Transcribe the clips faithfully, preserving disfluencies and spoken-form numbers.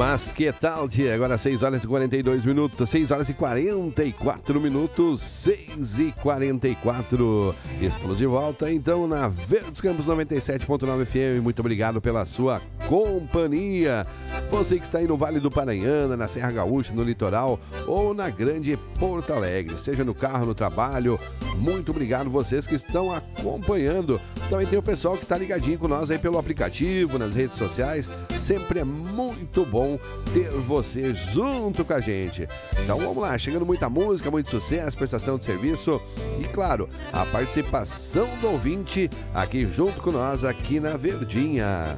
Mas que tal, tia? Agora seis horas e quarenta e dois minutos, seis horas e quarenta e quatro minutos, seis e quarenta e quatro. Estamos de volta então na Verdes Campos noventa e sete ponto nove F M. Muito obrigado pela sua companhia. Você que está aí no Vale do Paranhana, na Serra Gaúcha, no litoral ou na Grande Porto Alegre, seja no carro, no trabalho, muito obrigado vocês que estão acompanhando. Também tem o pessoal que está ligadinho com nós aí pelo aplicativo, nas redes sociais. Sempre é muito bom ter você junto com a gente. Então vamos lá, chegando muita música, muito sucesso, prestação de serviço e, claro, a participação do ouvinte aqui junto com nós, aqui na Verdinha.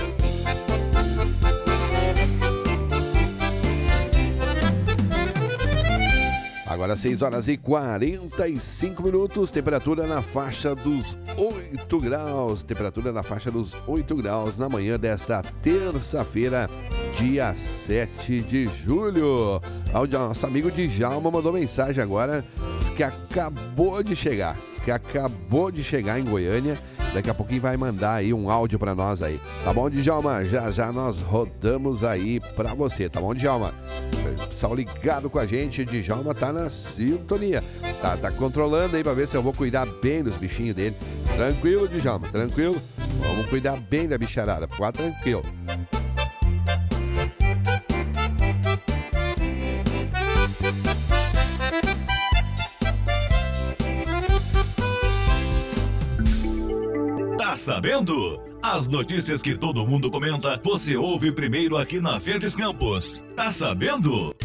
Agora seis horas e quarenta e cinco minutos, temperatura na faixa dos oito graus, temperatura na faixa dos oito graus na manhã desta terça-feira, dia sete de julho. O nosso amigo Djalma mandou mensagem agora, diz que acabou de chegar, diz que acabou de chegar em Goiânia. Daqui a pouquinho vai mandar aí um áudio pra nós aí. Tá bom, Djalma? Já já nós rodamos aí pra você, tá bom, Djalma? Pessoal ligado com a gente, Djalma tá na sintonia. Tá, tá controlando aí pra ver se eu vou cuidar bem dos bichinhos dele. Tranquilo, Djalma, tranquilo? Vamos cuidar bem da bicharada, fica tranquilo. Tá sabendo? As notícias que todo mundo comenta, você ouve primeiro aqui na Verdes Campos. Tá sabendo?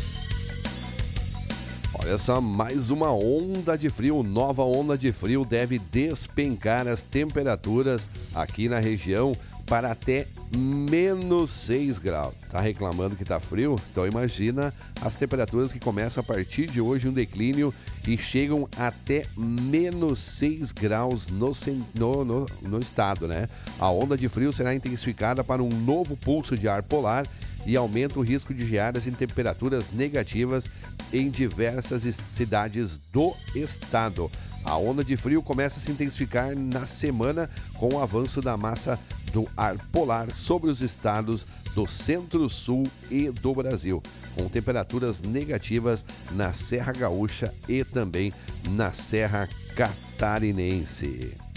Olha só, mais uma onda de frio, nova onda de frio deve despencar as temperaturas aqui na região para até menos seis graus. Tá reclamando que tá frio? Então imagina as temperaturas que começam a partir de hoje um declínio e chegam até menos seis graus no, no, no, no estado, né? A onda de frio será intensificada para um novo pulso de ar polar e aumenta o risco de geadas em temperaturas negativas em diversas cidades do estado. A onda de frio começa a se intensificar na semana com o avanço da massa do ar polar sobre os estados do centro-sul e do Brasil, com temperaturas negativas na Serra Gaúcha e também na Serra Catarinense.